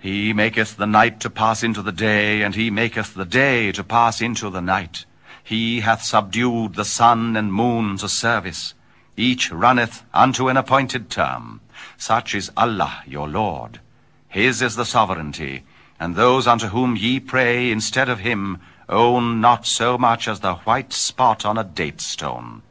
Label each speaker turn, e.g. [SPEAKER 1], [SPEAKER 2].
[SPEAKER 1] He maketh the night to pass into the day, and he maketh the day to pass into the night. He hath subdued the sun and moon to service. Each runneth unto an appointed term. Such is Allah your Lord. His is the sovereignty, and those unto whom ye pray instead of him own not so much as the white spot on a date stone.